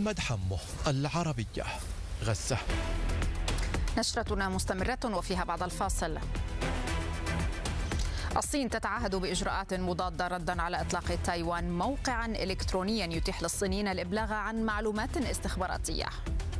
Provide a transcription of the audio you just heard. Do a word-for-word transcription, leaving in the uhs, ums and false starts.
محمد حمو، العربية، غزة. نشرتنا مستمرة وفيها بعد الفاصل. الصين تتعهد بإجراءات مضادة ردا على إطلاق تايوان موقعا إلكترونيا يتيح للصينيين الإبلاغ عن معلومات استخباراتية.